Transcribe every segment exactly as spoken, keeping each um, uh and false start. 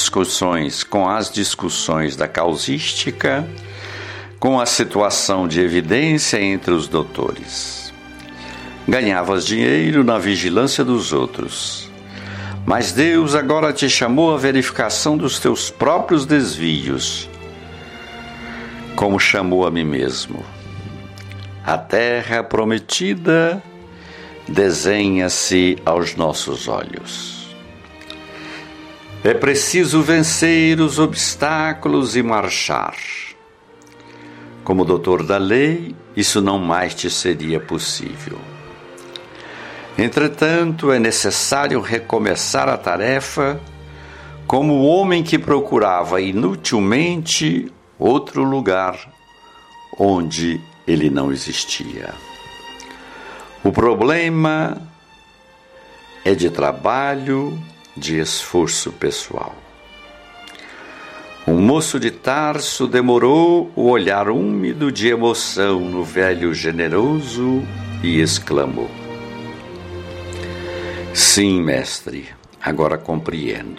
discussões, com as discussões da causística, com a situação de evidência entre os doutores. Ganhavas dinheiro na vigilância dos outros. Mas Deus agora te chamou à verificação dos teus próprios desvios, como chamou a mim mesmo. A terra prometida desenha-se aos nossos olhos. É preciso vencer os obstáculos e marchar. Como doutor da lei, isso não mais te seria possível. Entretanto, é necessário recomeçar a tarefa como o homem que procurava inutilmente outro lugar onde ele não existia. O problema é de trabalho, de esforço pessoal. Um moço de Tarso demorou o olhar úmido de emoção no velho generoso e exclamou: sim, mestre, agora compreendo.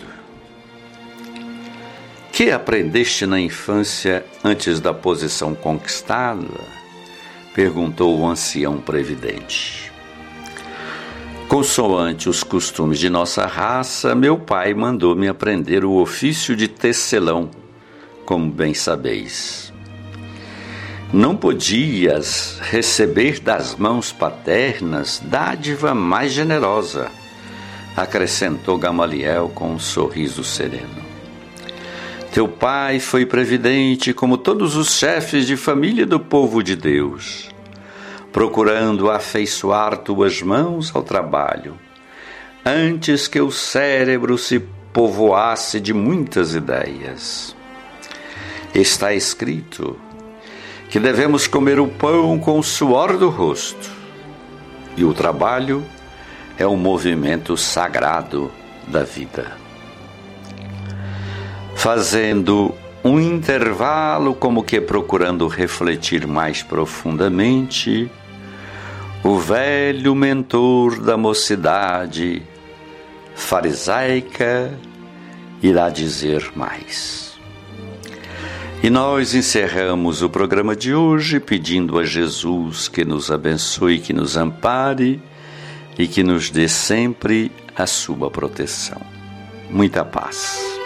Que aprendeste na infância antes da posição conquistada? Perguntou o ancião previdente. Consoante os costumes de nossa raça, meu pai mandou-me aprender o ofício de tecelão, como bem sabeis. Não podias receber das mãos paternas dádiva mais generosa, acrescentou Gamaliel com um sorriso sereno. Teu pai foi previdente como todos os chefes de família do povo de Deus, procurando afeiçoar tuas mãos ao trabalho, antes que o cérebro se povoasse de muitas ideias. Está escrito que devemos comer o pão com o suor do rosto, e o trabalho é o movimento sagrado da vida. Fazendo um intervalo, como que procurando refletir mais profundamente, o velho mentor da mocidade farisaica irá dizer mais. E nós encerramos o programa de hoje pedindo a Jesus que nos abençoe, que nos ampare e que nos dê sempre a sua proteção. Muita paz.